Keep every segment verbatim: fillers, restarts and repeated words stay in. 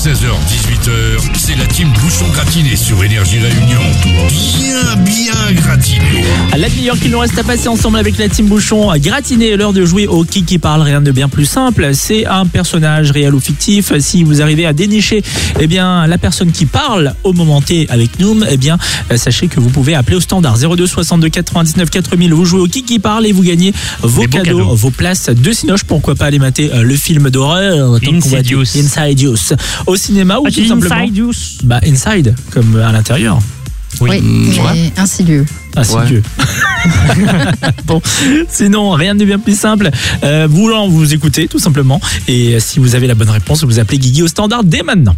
seize heures dix-huit heures, c'est la team Bouchon gratiné sur Énergie Réunion. Bien, bien gratiné. La demi-heure qu'il nous reste à passer ensemble avec la team Bouchon gratiné, l'heure de jouer au qui qui parle, rien de bien plus simple. C'est un personnage réel ou fictif. Si vous arrivez à dénicher eh bien, la personne qui parle au moment T avec nous, eh bien, sachez que vous pouvez appeler au standard zéro deux soixante-deux quatre-vingt-dix-neuf quatre mille. Vous jouez au qui qui parle et vous gagnez vos cadeaux, cadeaux, vos places de Cinoche. Pourquoi pas aller mater le film d'horreur Insidious. Insidious au cinéma ou ah, tout simplement Insidious. Bah inside comme à l'intérieur. Oui, oui mais insidieux. Insidieux. Ouais. Bon, sinon rien de bien plus simple. Euh, vous vous écoutez tout simplement et si vous avez la bonne réponse, vous appelez Guigui au standard dès maintenant.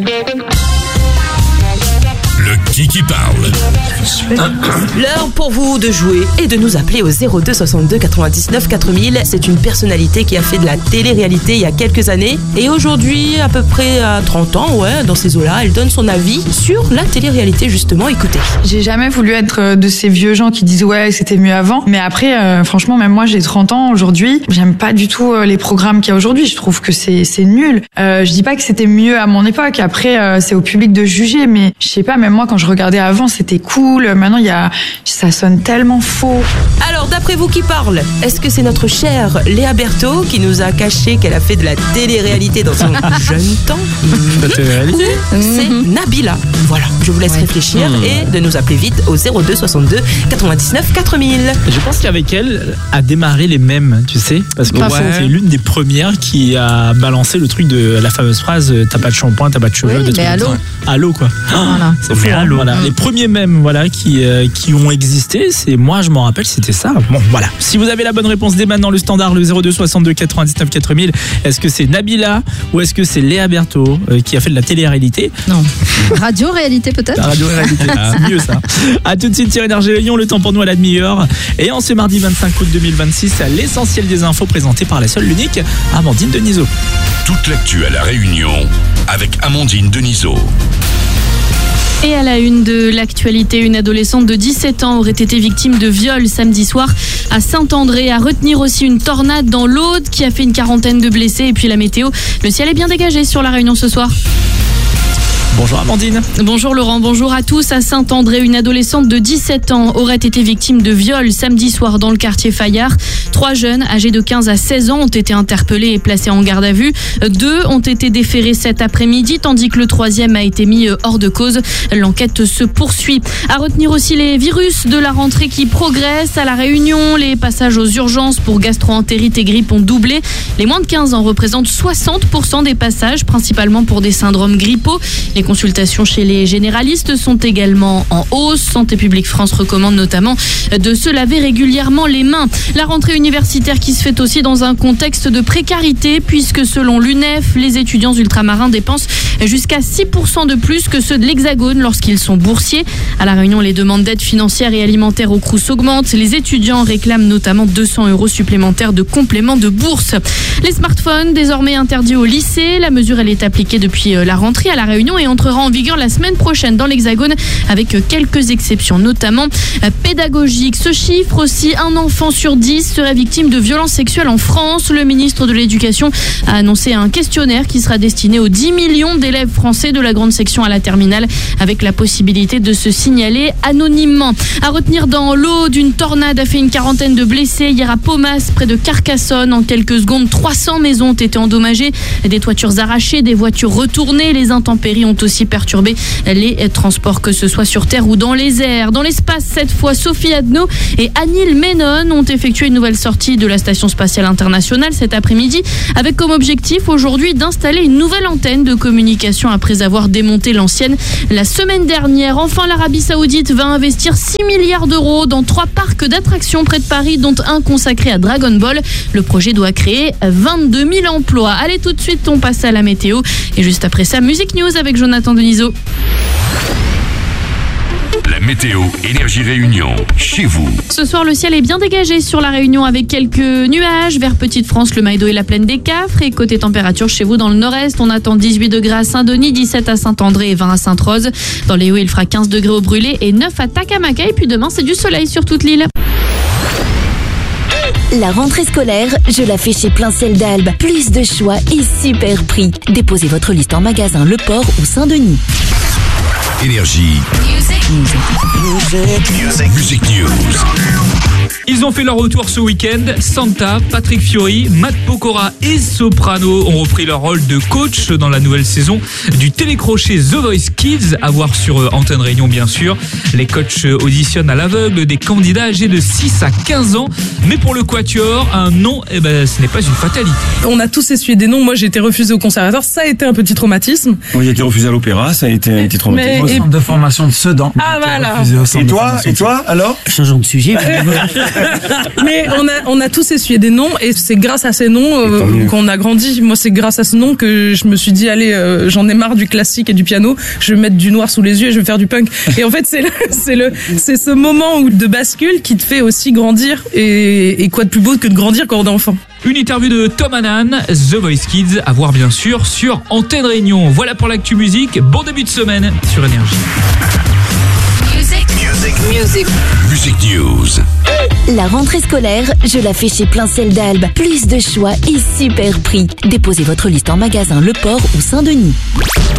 Le qui qui parle. L'heure pour vous de jouer et de nous appeler au zéro deux soixante-deux quatre-vingt-dix-neuf quatre mille. C'est une personnalité qui a fait de la télé-réalité il y a quelques années et aujourd'hui à peu près à trente ans, ouais, dans ces eaux-là, elle donne son avis sur la télé-réalité justement. Écoutez. J'ai jamais voulu être de ces vieux gens qui disent ouais c'était mieux avant, mais après euh, franchement même moi j'ai trente ans aujourd'hui, j'aime pas du tout euh, les programmes qu'il y a aujourd'hui, je trouve que c'est c'est nul. Euh, je dis pas que c'était mieux à mon époque, après euh, c'est au public de juger, mais je sais pas, même moi quand je regardais avant c'était cool. Maintenant, il y a, ça sonne tellement faux. Alors, d'après vous qui parle, est-ce que c'est notre chère Léa Berthaud qui nous a caché qu'elle a fait de la télé-réalité dans son jeune temps? La télé-réalité Ou c'est Nabila? Voilà, je vous laisse ouais. réfléchir mmh. et de nous appeler vite au zéro deux soixante-deux quatre-vingt-dix-neuf quatre mille. Je pense qu'avec elle a démarré les mèmes, tu sais, parce que ouais. c'est l'une des premières qui a balancé le truc de la fameuse phrase « t'as pas de shampoing, t'as pas de cheveux oui, ». Mais allô Allô, quoi. Voilà. C'est fou, hein, voilà. Mmh. Les premiers mèmes, voilà, qui, euh, qui ont existé, c'est moi je m'en rappelle, c'était ça. Bon voilà, si vous avez la bonne réponse dès maintenant, le standard, le zéro deux soixante-deux quatre-vingt-dix-neuf quatre mille. Est-ce que c'est Nabila ou est-ce que c'est Léa Berthaud euh, qui a fait de la télé-réalité? Non. Radio-réalité peut-être. La radio-réalité, ah, c'est mieux ça. A tout de suite sur Énergie Réunion, le temps pour nous à la demi-heure. Et en ce mardi vingt-cinq août deux mille vingt-six, l'essentiel des infos présenté par la seule, l'unique Amandine Denisot. Toute l'actu à la Réunion avec Amandine Denisot. Et à la une de l'actualité, une adolescente de dix-sept ans aurait été victime de viol samedi soir à Saint-André. À retenir aussi une tornade dans l'Aude qui a fait une quarantaine de blessés. Et puis la météo, le ciel est bien dégagé sur la Réunion ce soir. Bonjour Amandine. Bonjour Laurent, bonjour à tous. À Saint-André, une adolescente de dix-sept ans aurait été victime de viol samedi soir dans le quartier Fayard. Trois jeunes âgés de quinze à seize ans ont été interpellés et placés en garde à vue. Deux ont été déférés cet après-midi, tandis que le troisième a été mis hors de cause. L'enquête se poursuit. À retenir aussi les virus de la rentrée qui progressent. À La Réunion, les passages aux urgences pour gastro-entérite et grippe ont doublé. Les moins de quinze ans représentent soixante pour cent des passages, principalement pour des syndromes grippaux. Les consultations chez les généralistes sont également en hausse. Santé publique France recommande notamment de se laver régulièrement les mains. La rentrée universitaire qui se fait aussi dans un contexte de précarité, puisque selon l'U N E F, les étudiants ultramarins dépensent jusqu'à six pour cent de plus que ceux de l'Hexagone lorsqu'ils sont boursiers. À La Réunion, les demandes d'aide financière et alimentaire au Crous augmentent. Les étudiants réclament notamment deux cents euros supplémentaires de complément de bourse. Les smartphones, désormais interdits au lycée. La mesure, elle est appliquée depuis la rentrée à La Réunion et entrera en vigueur la semaine prochaine dans l'Hexagone avec quelques exceptions, notamment pédagogiques. Ce chiffre aussi, un enfant sur dix serait victime de violences sexuelles en France. Le ministre de l'Éducation a annoncé un questionnaire qui sera destiné aux dix millions d'élèves français de la grande section à la terminale avec la possibilité de se signaler anonymement. À retenir dans l'eau d'une tornade a fait une quarantaine de blessés hier à Paumas, près de Carcassonne. En quelques secondes, trois cents maisons ont été endommagées, des toitures arrachées, des voitures retournées. Les intempéries ont aussi perturbé les transports, que ce soit sur terre ou dans les airs. Dans l'espace, cette fois, Sophie Adno et Anil Menon ont effectué une nouvelle sortie de la Station Spatiale Internationale cet après-midi, avec comme objectif aujourd'hui d'installer une nouvelle antenne de communication après avoir démonté l'ancienne la semaine dernière. Enfin, l'Arabie Saoudite va investir six milliards d'euros dans trois parcs d'attractions près de Paris, dont un consacré à Dragon Ball. Le projet doit créer vingt-deux mille emplois. Allez, tout de suite, on passe à la météo. Et juste après ça, Music News avec Jonathan Denisot. La météo Énergie Réunion, chez vous. Ce soir, le ciel est bien dégagé sur la Réunion avec quelques nuages vers Petite-France, le Maïdo et la plaine des Cafres. Et côté température, chez vous dans le nord-est, on attend dix-huit degrés à Saint-Denis, dix-sept à Saint-André et vingt à Sainte-Rose. Dans les Hauts, il fera quinze degrés au Brûlé et neuf à Takamaka. Et puis demain, c'est du soleil sur toute l'île. La rentrée scolaire, je la fais chez Plein Ciel d'Albe. Plus de choix et super prix. Déposez votre liste en magasin Le Port ou Saint-Denis. Énergie. Music. Music. Music News. Ils ont fait leur retour ce week-end. Santa, Patrick Fiori, Matt Pokora et Soprano ont repris leur rôle de coach dans la nouvelle saison du télécrochet The Voice Kids, à voir sur Antenne Réunion bien sûr. Les coachs auditionnent à l'aveugle des candidats âgés de six à quinze ans. Mais pour le quatuor, un nom, eh ben, ce n'est pas une fatalité. On a tous essuyé des noms. Moi, j'ai été refusée au conservatoire. Ça a été un petit traumatisme. Moi, j'ai été refusé à l'opéra. Ça a été un petit traumatisme. Mais- Au centre de formation de Sedan. Ah, voilà. Et toi, et toi, alors? Changeons de sujet. Mais on a, on a tous essuyé des noms et c'est grâce à ces noms euh, tant mieux. qu'on a grandi. Moi, c'est grâce à ce nom que je me suis dit, allez, euh, j'en ai marre du classique et du piano. Je vais mettre du noir sous les yeux et je vais faire du punk. Et en fait, c'est le, c'est le, c'est ce moment où de bascule qui te fait aussi grandir. Et, et quoi de plus beau que de grandir quand on est enfant. Une interview de Tom Hannan, The Voice Kids, à voir bien sûr sur Antenne Réunion. Voilà pour l'actu musique. Bon début de semaine sur Énergie. Music. Music News. La rentrée scolaire, je la fais chez Plein Ciel d'Albe. Plus de choix et super prix. Déposez votre liste en magasin Le Port ou Saint-Denis.